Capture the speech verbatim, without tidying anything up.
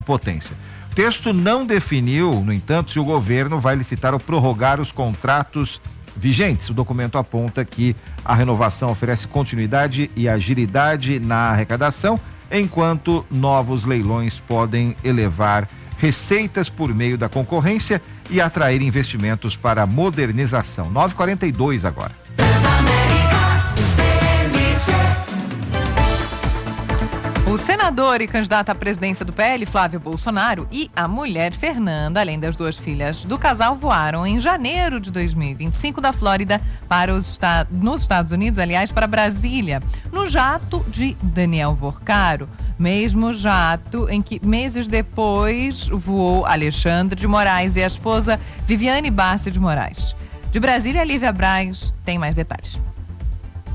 potência. O texto não definiu, no entanto, se o governo vai licitar ou prorrogar os contratos vigentes. O documento aponta que a renovação oferece continuidade e agilidade na arrecadação, enquanto novos leilões podem elevar receitas por meio da concorrência e atrair investimentos para a modernização. nove e quarenta e dois agora. O senador e candidato à presidência do P L, Flávio Bolsonaro, e a mulher Fernanda, além das duas filhas do casal, voaram em janeiro de dois mil e vinte e cinco da Flórida para os Estados, nos Estados Unidos, aliás, para Brasília, no jato de Daniel Vorcaro, mesmo jato em que meses depois voou Alexandre de Moraes e a esposa Viviane Barça de Moraes. De Brasília, Lívia Braz tem mais detalhes.